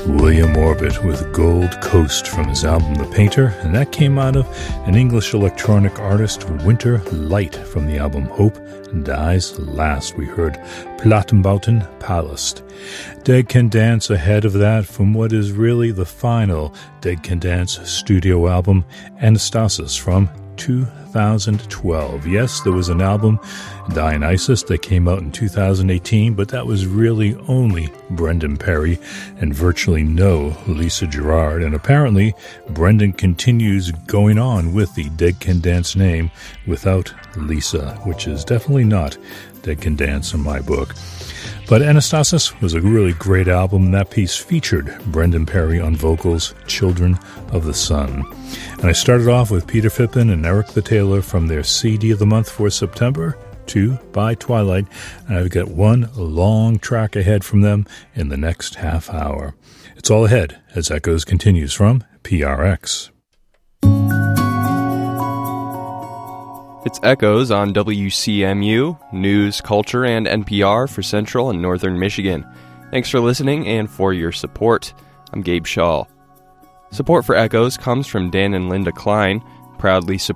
William Orbit with Gold Coast from his album The Painter, and that came out of an English electronic artist, Winter Light, from the album Hope Dies Last. We heard Plattenbauten Palast. Dead Can Dance ahead of that from what is really the final Dead Can Dance studio album, Anastasis, from 2012. Yes, there was an album, Dionysus, that came out in 2018, but that was really only Brendan Perry and virtually no Lisa Gerrard. And apparently, Brendan continues going on with the Dead Can Dance name without Lisa, which is definitely not Dead Can Dance in my book. But Anastasis was a really great album. That piece featured Brendan Perry on vocals, Children of the Sun. And I started off with Peter Fippen and Eric the Tailor from their CD of the month for September, 2 by Twilight. And I've got one long track ahead from them in the next half hour. It's all ahead as Echoes continues from PRX. It's Echoes on WCMU, News, Culture, and NPR for Central and Northern Michigan. Thanks for listening and for your support. I'm Gabe Shaw. Support for Echoes comes from Dan and Linda Klein, proudly